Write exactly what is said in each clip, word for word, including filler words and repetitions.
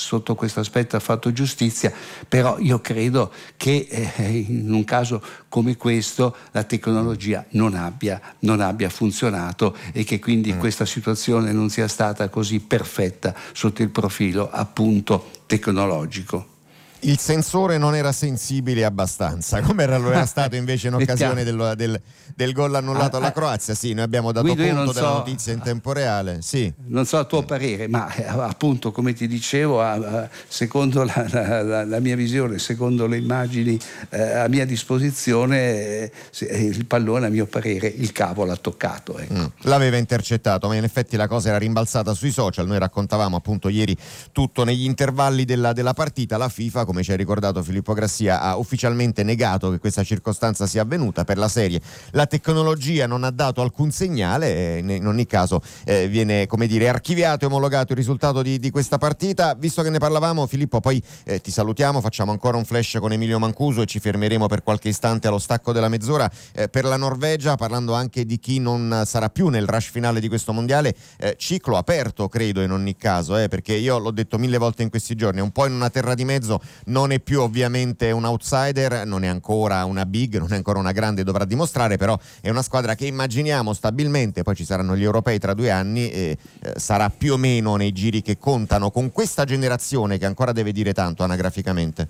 sotto questo aspetto ha fatto giustizia, però io credo che eh, in un caso come questo la tecnologia non abbia, non abbia funzionato e che quindi mm. questa situazione non sia stata così perfetta sotto il profilo appunto tecnologico. Il sensore non era sensibile abbastanza, come era, lo era stato invece in occasione del, del, del gol annullato alla Croazia. Sì, noi abbiamo dato Guido, conto della so, notizia in tempo reale. Sì. Non so a tuo parere, ma appunto come ti dicevo, secondo la, la, la mia visione, secondo le immagini eh, a mia disposizione, il pallone a mio parere il cavo l'ha toccato. Ecco. Mm. L'aveva intercettato, ma in effetti la cosa era rimbalzata sui social. Noi raccontavamo appunto ieri tutto negli intervalli della, della partita. La FIFA, come ci ha ricordato Filippo Grassia, ha ufficialmente negato che questa circostanza sia avvenuta. Per la serie la tecnologia non ha dato alcun segnale, e in ogni caso eh, viene, come dire, archiviato e omologato il risultato di, di questa partita. Visto che ne parlavamo, Filippo, poi eh, ti salutiamo, facciamo ancora un flash con Emilio Mancuso e ci fermeremo per qualche istante allo stacco della mezz'ora eh, per la Norvegia, parlando anche di chi non sarà più nel rush finale di questo mondiale. Eh, ciclo aperto, credo, in ogni caso, eh, perché io l'ho detto mille volte in questi giorni, è un po' in una terra di mezzo. Non è più ovviamente un outsider, non è ancora una big, non è ancora una grande, dovrà dimostrare, però è una squadra che immaginiamo stabilmente, poi ci saranno gli europei tra due anni, e eh, sarà più o meno nei giri che contano con questa generazione che ancora deve dire tanto anagraficamente.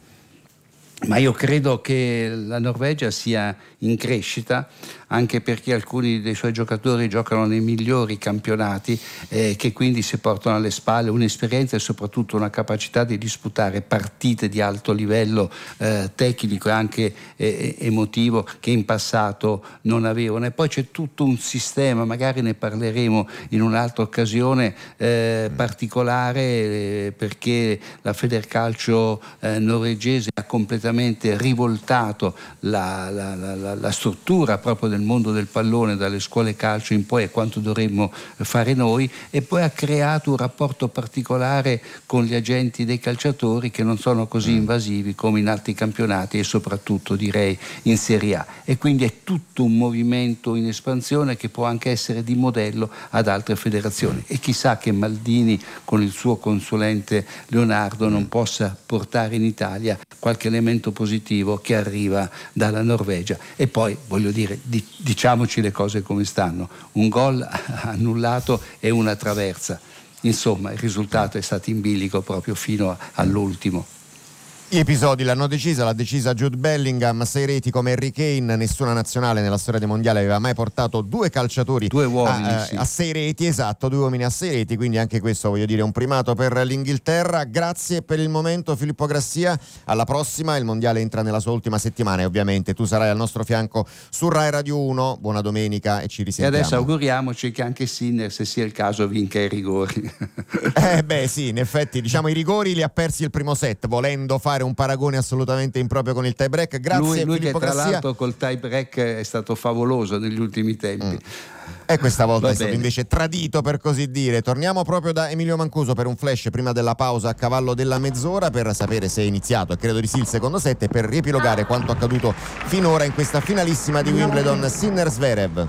Ma io credo che la Norvegia sia in crescita, anche perché alcuni dei suoi giocatori giocano nei migliori campionati, eh, che quindi si portano alle spalle un'esperienza e soprattutto una capacità di disputare partite di alto livello eh, tecnico e anche eh, emotivo che in passato non avevano. E poi c'è tutto un sistema, magari ne parleremo in un'altra occasione, eh, particolare, eh, perché la Federcalcio eh, norvegese ha completamente rivoltato la, la, la, la struttura proprio del mondo del pallone dalle scuole calcio in poi, e quanto dovremmo fare noi, e poi ha creato un rapporto particolare con gli agenti dei calciatori che non sono così invasivi come in altri campionati e soprattutto direi in Serie A, e quindi è tutto un movimento in espansione che può anche essere di modello ad altre federazioni, e chissà che Maldini con il suo consulente Leonardo non possa portare in Italia qualche elemento positivo che arriva dalla Norvegia. E poi voglio dire, diciamoci le cose come stanno: un gol annullato e una traversa, insomma il risultato è stato in bilico proprio fino all'ultimo. Gli episodi l'hanno decisa, l'ha decisa Jude Bellingham, sei reti come Harry Kane. Nessuna nazionale nella storia dei mondiali aveva mai portato due calciatori due uomini, a, sì. a sei reti, esatto, due uomini a sei reti, quindi anche questo, voglio dire, un primato per l'Inghilterra. Grazie per il momento Filippo Grassia, alla prossima. Il mondiale entra nella sua ultima settimana e ovviamente tu sarai al nostro fianco su Rai Radio uno. Buona domenica e ci risentiamo. E adesso auguriamoci che anche Sinner, se sia il caso, vinca i rigori. Eh beh sì, in effetti diciamo i rigori li ha persi il primo set, volendo fare un paragone assolutamente improprio con il tie break. Grazie lui, lui Filippo che tra Grassia. l'altro col tie break è stato favoloso negli ultimi tempi. Mm. E questa volta Va è stato bene. invece tradito, per così dire. Torniamo proprio da Emilio Mancuso per un flash prima della pausa a cavallo della mezz'ora, per sapere se è iniziato, e credo di sì, il secondo set, e per riepilogare quanto accaduto finora in questa finalissima di Wimbledon. Sinner Zverev.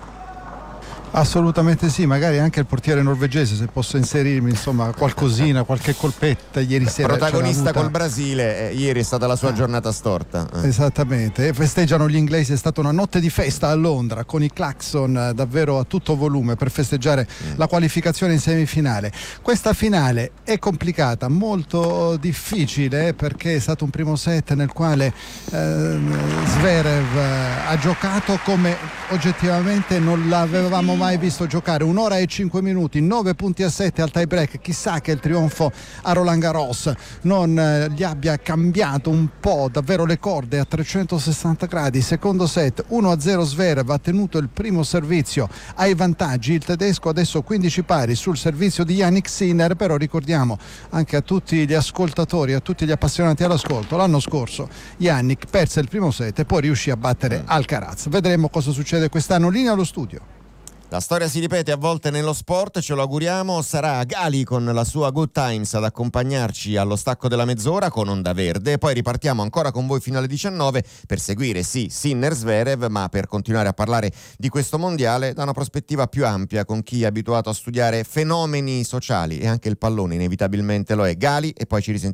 Assolutamente sì, magari anche il portiere norvegese, se posso inserirmi, insomma, qualcosina, qualche colpetta ieri sera. Protagonista col Brasile, eh, ieri è stata la sua giornata storta. Eh. Esattamente, e festeggiano gli inglesi, è stata una notte di festa a Londra con i clacson eh, davvero a tutto volume per festeggiare mm. la qualificazione in semifinale. Questa finale è complicata, molto difficile, perché è stato un primo set nel quale eh, Zverev eh, ha giocato come oggettivamente non l'avevamo mai visto giocare. Un'ora e cinque minuti, nove punti a sette al tie break. Chissà che il trionfo a Roland Garros non eh, gli abbia cambiato un po' davvero le corde a trecentosessanta gradi. Secondo set uno a zero, Zverev ha tenuto il primo servizio ai vantaggi, il tedesco adesso quindici pari sul servizio di Jannik Sinner. Però ricordiamo anche a tutti gli ascoltatori, a tutti gli appassionati all'ascolto, l'anno scorso Jannik perse il primo set e poi riuscì a battere Alcaraz. Vedremo cosa succede quest'anno. Linea allo studio. La storia si ripete a volte nello sport, ce lo auguriamo. Sarà Gali con la sua Good Times ad accompagnarci allo stacco della mezz'ora con Onda Verde. Poi ripartiamo ancora con voi fino alle diciannove per seguire sì Sinner Zverev, ma per continuare a parlare di questo mondiale da una prospettiva più ampia, con chi è abituato a studiare fenomeni sociali, e anche il pallone inevitabilmente lo è. Gali, e poi ci risentiamo.